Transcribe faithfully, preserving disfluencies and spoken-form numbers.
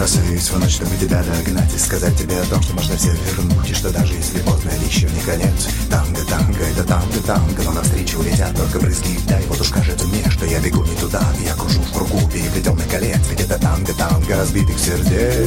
бросаюсь в ночь, чтобы тебя догнать и сказать тебе о том, что можно все вернуть, и что даже если поздно, еще не конец. Танго, танго, это танго, танго, но навстречу летят только брызги. Да и вот уж кажется мне, что я бегу не туда, я кружу в кругу переплетенных колец, ведь это танго, танго разбитых сердец.